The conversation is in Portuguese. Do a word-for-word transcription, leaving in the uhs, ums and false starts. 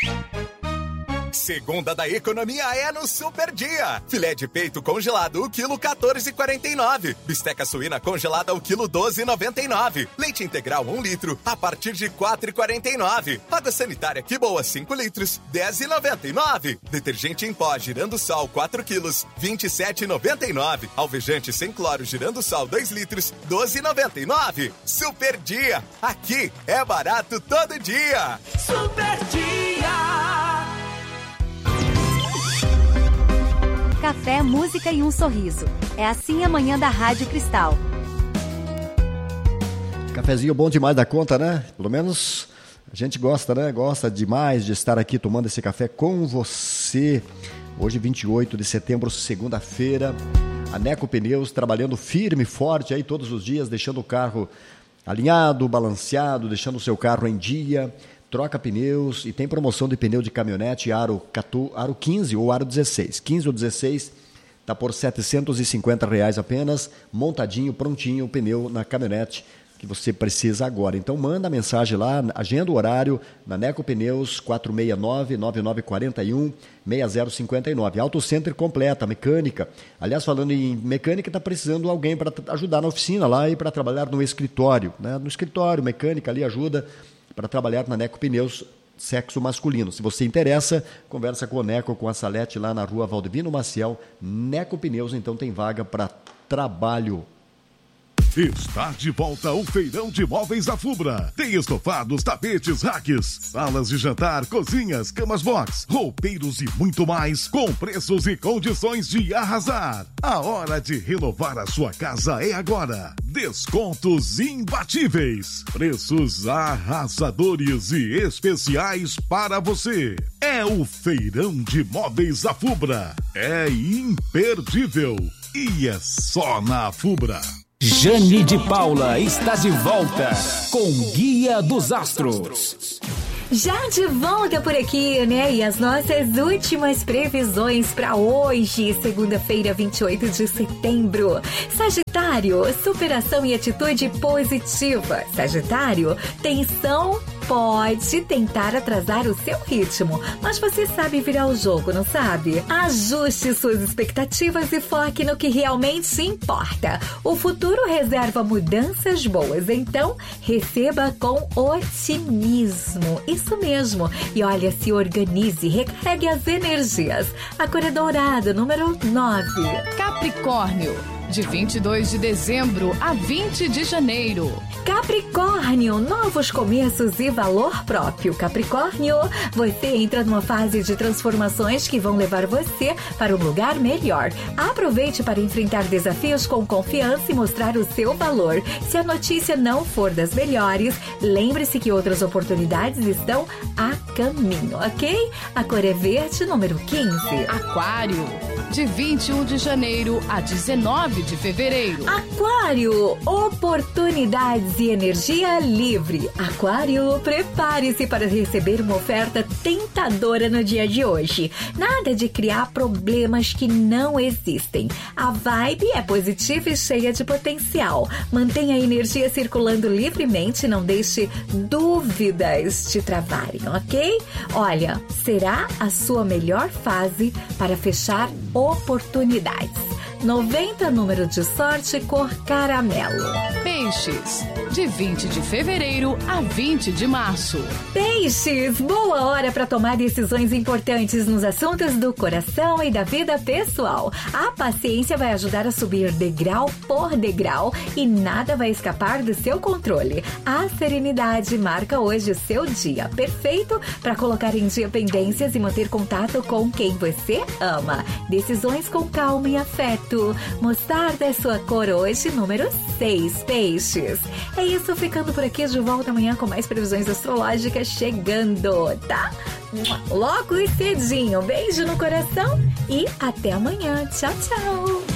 Segunda da economia é no Super Dia. Filé de peito congelado, o quilo quatorze e quarenta e nove. Bisteca suína congelada, o quilo doze e noventa e nove. Leite integral um litro, a partir de quatro e quarenta e nove. Água sanitária Que Boa cinco litros, dez e noventa e nove. Detergente em pó Girando Sol quatro quilos, vinte e sete e noventa e nove. Alvejante sem cloro Girando Sol dois litros, doze e noventa e nove. Super Dia. Aqui é barato todo dia. Super Dia. Café, música e um sorriso. É assim a manhã da Rádio Cristal. Cafezinho bom demais da conta, né? Pelo menos a gente gosta, né? Gosta demais de estar aqui tomando esse café com você. Hoje, vinte e oito de setembro, segunda-feira. A Neco Pneus trabalhando firme e forte aí todos os dias, deixando o carro alinhado, balanceado, deixando o seu carro em dia. Troca pneus e tem promoção de pneu de caminhonete aro, aro quinze ou aro dezesseis. quinze ou dezesseis está por setecentos e cinquenta reais apenas, montadinho, prontinho o pneu na caminhonete que você precisa agora. Então manda a mensagem lá, agenda o horário na Neco Pneus quatro seis nove, nove nove quatro um, seis zero cinco nove. Auto Center completa, mecânica. Aliás, falando em mecânica, está precisando alguém para ajudar na oficina lá e para trabalhar no escritório. Né? No escritório, mecânica ali ajuda para trabalhar na Neco Pneus, sexo masculino. Se você interessa, conversa com o Neco, com a Salete lá na rua Valdivino Maciel. Neco Pneus, então tem vaga para trabalho. Está de volta o Feirão de Móveis da Fubra. Tem estofados, tapetes, racks, salas de jantar, cozinhas, camas box, roupeiros e muito mais, com preços e condições de arrasar. A hora de renovar a sua casa é agora. Descontos imbatíveis, preços arrasadores e especiais para você. É o Feirão de Móveis da Fubra. É imperdível e é só na Fubra. Jane de Paula está de volta com Guia dos Astros. Já de volta por aqui, né? E as nossas últimas previsões para hoje, segunda-feira, vinte e oito de setembro. Sagitário, superação e atitude positiva. Sagitário, tensão pode tentar atrasar o seu ritmo, mas você sabe virar o jogo, não sabe? Ajuste suas expectativas e foque no que realmente importa. O futuro reserva mudanças boas, então receba com otimismo. Isso mesmo. E olha, se organize, recarregue as energias. A cor é dourada, número nove. Capricórnio, de vinte e dois de dezembro a vinte de janeiro. Capricórnio, novos começos e valor próprio. Capricórnio, você entra numa fase de transformações que vão levar você para um lugar melhor. Aproveite para enfrentar desafios com confiança e mostrar o seu valor. Se a notícia não for das melhores, lembre-se que outras oportunidades estão a caminho, ok? A cor é verde, número quinze. Aquário, de vinte e um de janeiro a dezenove de fevereiro. Aquário, oportunidades e energia livre. Aquário, prepare-se para receber uma oferta tentadora no dia de hoje. Nada de criar problemas que não existem. A vibe é positiva e cheia de potencial. Mantenha a energia circulando livremente e não deixe dúvidas te travarem, ok? Olha, será a sua melhor fase para fechar oportunidades. noventa, número de sorte, cor caramelo. Peixes, de vinte de fevereiro a vinte de março. Peixes, boa hora para tomar decisões importantes nos assuntos do coração e da vida pessoal. A paciência vai ajudar a subir degrau por degrau e nada vai escapar do seu controle. A serenidade marca hoje o seu dia, perfeito para colocar em dia pendências e manter contato com quem você ama. Decisões com calma e afeto. Mostarda é sua cor hoje, número seis, peixes. É isso, ficando por aqui, de volta amanhã com mais previsões astrológicas chegando, tá? Logo e cedinho, beijo no coração e até amanhã. Tchau, tchau.